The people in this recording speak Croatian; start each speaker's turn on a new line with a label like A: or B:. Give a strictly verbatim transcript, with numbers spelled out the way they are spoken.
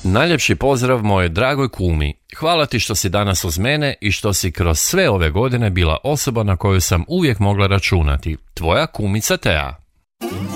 A: Najljepši pozdrav mojoj dragoj kumi. Hvala ti što si danas uz mene i što si kroz sve ove godine bila osoba na koju sam uvijek mogla računati. Tvoja kumica Tea.